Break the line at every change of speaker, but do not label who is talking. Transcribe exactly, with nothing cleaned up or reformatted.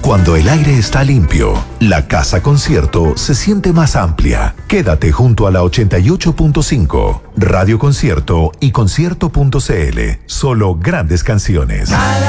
Cuando el aire está limpio, la casa concierto se siente más amplia. Quédate junto a la ochenta y ocho punto cinco, Radio Concierto y concierto punto c l. Solo grandes canciones.